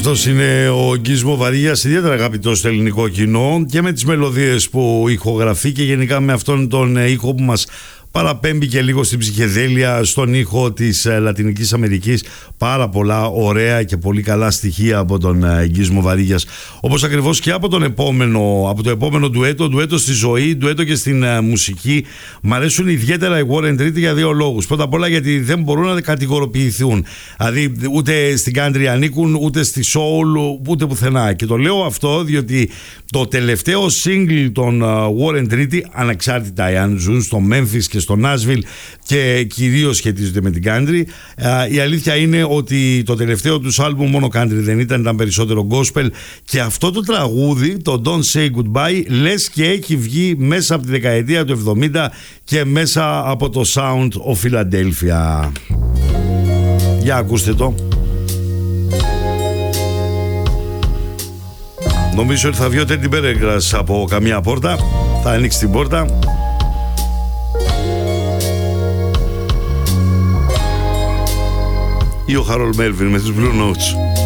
Αυτός είναι ο Γκίσμο Βαρύγιας, ιδιαίτερα αγαπητός στο ελληνικό κοινό και με τις μελωδίες που ηχογραφεί και γενικά με αυτόν τον ήχο που μας παραπέμπει και λίγο στην ψυχεδέλεια, στον ήχο της Λατινικής Αμερικής. Πάρα πολλά ωραία και πολύ καλά στοιχεία από τον Γκίσμο Βαρύγιας. Όπως ακριβώς και από το επόμενο ντουέτο στη ζωή, ντουέτο και στην μουσική. Μ' αρέσουν ιδιαίτερα οι Warren Treaty για δύο λόγους. Πρώτα απ' όλα γιατί δεν μπορούν να κατηγοροποιηθούν. Δηλαδή ούτε στην country ανήκουν, ούτε στη soul, ούτε πουθενά. Και το λέω αυτό διότι το τελευταίο single των Warren Treaty, ανεξάρτητα εάν ζουν στο Memphis και στο Nashville και κυρίως σχετίζονται με την country, η αλήθεια είναι ότι το τελευταίο τους άλμπουμ μόνο country δεν ήταν περισσότερο gospel, και αυτό το τραγούδι, το Don't Say Goodbye, λες και έχει βγει μέσα από τη δεκαετία του 70 και μέσα από το sound of Philadelphia. Για ακούστε το. Νομίζω ότι θα βγει ο Teddy Pendergrass από καμία πόρτα. Θα ανοίξει την πόρτα. Ή ο Harold Melvin με τους Blue Notes.